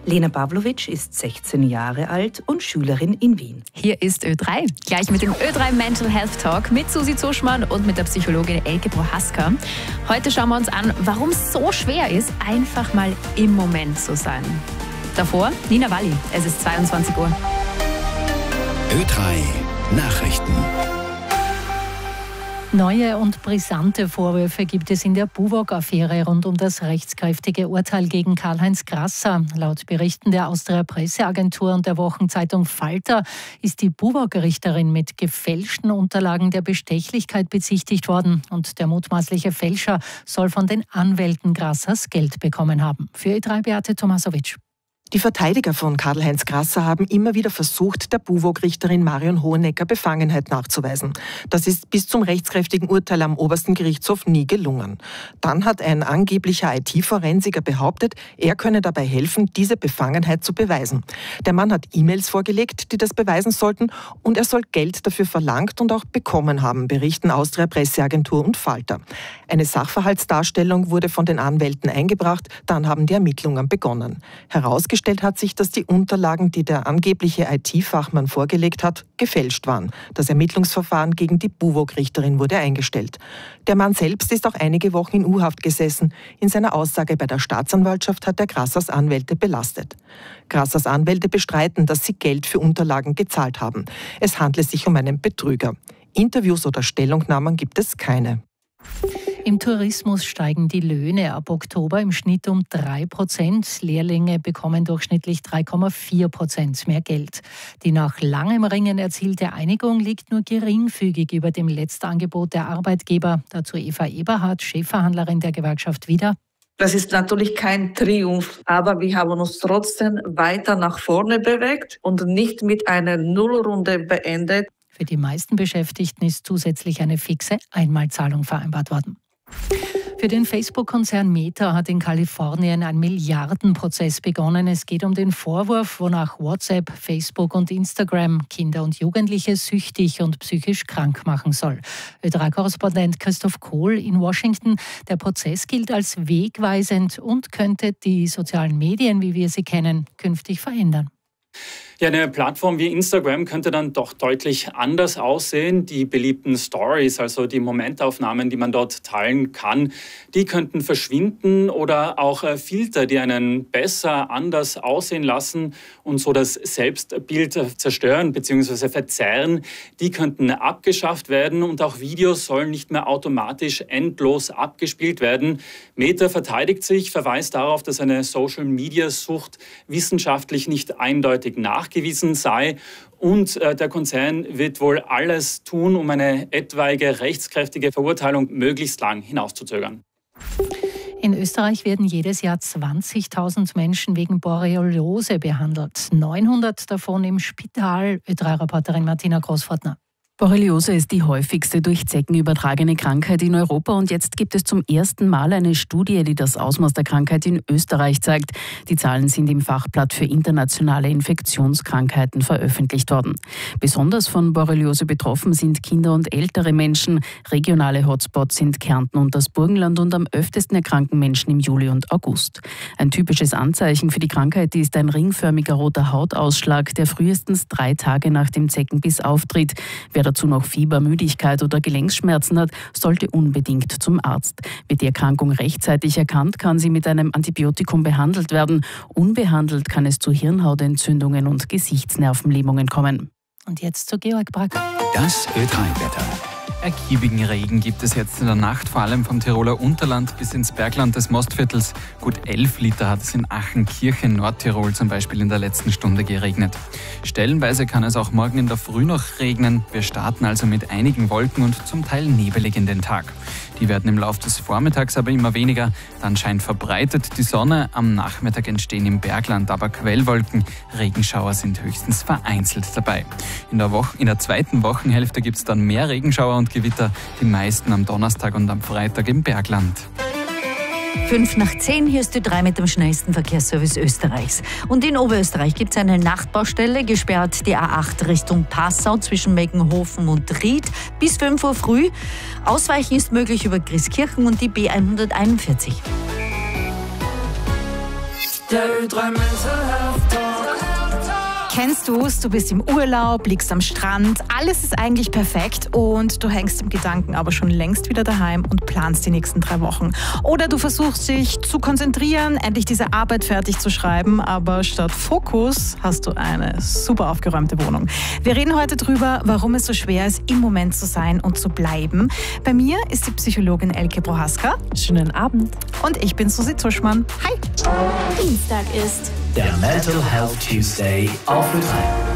Lena Pavlovic ist 16 Jahre alt und Schülerin in Wien. Hier ist Ö3, gleich mit dem Ö3 Mental Health Talk mit Susi Zuschmann und mit der Psychologin Elke Prohaska. Heute schauen wir uns an, warum es so schwer ist, einfach mal im Moment zu sein. Davor Nina Walli, es ist 22 Uhr. Ö3 Nachrichten. Neue und brisante Vorwürfe gibt es in der Buwog-Affäre rund um das rechtskräftige Urteil gegen Karl-Heinz Grasser. Laut Berichten der Austria Presseagentur und der Wochenzeitung Falter ist die Buwog-Richterin mit gefälschten Unterlagen der Bestechlichkeit bezichtigt worden. Und der mutmaßliche Fälscher soll von den Anwälten Grassers Geld bekommen haben. Für Ö3 Beate Tomasovic. Die Verteidiger von Karl-Heinz Grasser haben immer wieder versucht, der Buwog-Richterin Marion Hohenecker Befangenheit nachzuweisen. Das ist bis zum rechtskräftigen Urteil am obersten Gerichtshof nie gelungen. Dann hat ein angeblicher IT-Forensiker behauptet, er könne dabei helfen, diese Befangenheit zu beweisen. Der Mann hat E-Mails vorgelegt, die das beweisen sollten, und er soll Geld dafür verlangt und auch bekommen haben, berichten Austria Presseagentur und Falter. Eine Sachverhaltsdarstellung wurde von den Anwälten eingebracht, dann haben die Ermittlungen begonnen. Herausgestellt hat sich, dass die Unterlagen, die der angebliche IT-Fachmann vorgelegt hat, gefälscht waren. Das Ermittlungsverfahren gegen die Buwog-Richterin wurde eingestellt. Der Mann selbst ist auch einige Wochen in U-Haft gesessen. In seiner Aussage bei der Staatsanwaltschaft hat er Grassers Anwälte belastet. Grassers Anwälte bestreiten, dass sie Geld für Unterlagen gezahlt haben. Es handle sich um einen Betrüger. Interviews oder Stellungnahmen gibt es keine. Im Tourismus steigen die Löhne ab Oktober im Schnitt um 3%. Lehrlinge bekommen durchschnittlich 3,4% mehr Geld. Die nach langem Ringen erzielte Einigung liegt nur geringfügig über dem Letztangebot der Arbeitgeber. Dazu Eva Eberhardt, Chefverhandlerin der Gewerkschaft Wieder. Das ist natürlich kein Triumph, aber wir haben uns trotzdem weiter nach vorne bewegt und nicht mit einer Nullrunde beendet. Für die meisten Beschäftigten ist zusätzlich eine fixe Einmalzahlung vereinbart worden. Für den Facebook-Konzern Meta hat in Kalifornien ein Milliardenprozess begonnen. Es geht um den Vorwurf, wonach WhatsApp, Facebook und Instagram Kinder und Jugendliche süchtig und psychisch krank machen soll. Ö3-Korrespondent Christoph Kohl in Washington. Der Prozess gilt als wegweisend und könnte die sozialen Medien, wie wir sie kennen, künftig verändern. Ja, eine Plattform wie Instagram könnte dann doch deutlich anders aussehen. Die beliebten Stories, also die Momentaufnahmen, die man dort teilen kann, die könnten verschwinden oder auch Filter, die einen besser anders aussehen lassen und so das Selbstbild zerstören bzw. verzerren, die könnten abgeschafft werden und auch Videos sollen nicht mehr automatisch endlos abgespielt werden. Meta verteidigt sich, verweist darauf, dass eine Social-Media-Sucht wissenschaftlich nicht eindeutig nachgewiesen sei und der Konzern wird wohl alles tun, um eine etwaige rechtskräftige Verurteilung möglichst lang hinauszuzögern. In Österreich werden jedes Jahr 20.000 Menschen wegen Borreliose behandelt. 900 davon im Spital. Ö3-Reporterin Martina Großfortner. Borreliose ist die häufigste durch Zecken übertragene Krankheit in Europa und jetzt gibt es zum ersten Mal eine Studie, die das Ausmaß der Krankheit in Österreich zeigt. Die Zahlen sind im Fachblatt für internationale Infektionskrankheiten veröffentlicht worden. Besonders von Borreliose betroffen sind Kinder und ältere Menschen. Regionale Hotspots sind Kärnten und das Burgenland und am öftesten erkranken Menschen im Juli und August. Ein typisches Anzeichen für die Krankheit ist ein ringförmiger roter Hautausschlag, der frühestens 3 Tage nach dem Zeckenbiss auftritt. Wer dazu noch Fieber, Müdigkeit oder Gelenkschmerzen hat, sollte unbedingt zum Arzt. Wird die Erkrankung rechtzeitig erkannt, kann sie mit einem Antibiotikum behandelt werden. Unbehandelt kann es zu Hirnhautentzündungen und Gesichtsnervenlähmungen kommen. Und jetzt zu Georg Brack. Das Ö3-Wetter. Ergiebigen Regen gibt es jetzt in der Nacht, vor allem vom Tiroler Unterland bis ins Bergland des Mostviertels. Gut 11 Liter hat es in Achenkirchen, Nordtirol zum Beispiel in der letzten Stunde geregnet. Stellenweise kann es auch morgen in der Früh noch regnen. Wir starten also mit einigen Wolken und zum Teil nebelig in den Tag. Die werden im Laufe des Vormittags aber immer weniger. Dann scheint verbreitet die Sonne. Am Nachmittag entstehen im Bergland aber Quellwolken. Regenschauer sind höchstens vereinzelt dabei. In der zweiten Wochenhälfte gibt es dann mehr Regenschauer und Gewitter. Die meisten am Donnerstag und am Freitag im Bergland. 5:10, hier ist Ö3 mit dem schnellsten Verkehrsservice Österreichs. Und in Oberösterreich gibt es eine Nachtbaustelle, gesperrt die A8 Richtung Passau zwischen Meggenhofen und Ried bis 5 Uhr früh. Ausweichen ist möglich über Grieskirchen und die B141. Der Ö3 Mental Health Talk. Kennst du es? Du bist im Urlaub, liegst am Strand, alles ist eigentlich perfekt und du hängst im Gedanken aber schon längst wieder daheim und planst die nächsten 3 Wochen. Oder du versuchst dich zu konzentrieren, endlich diese Arbeit fertig zu schreiben, aber statt Fokus hast du eine super aufgeräumte Wohnung. Wir reden heute drüber, warum es so schwer ist, im Moment zu sein und zu bleiben. Bei mir ist die Psychologin Elke Prohaska. Schönen Abend. Und ich bin Susi Zuschmann. Hi. Dienstag ist der Mental Health Tuesday auf Ö3.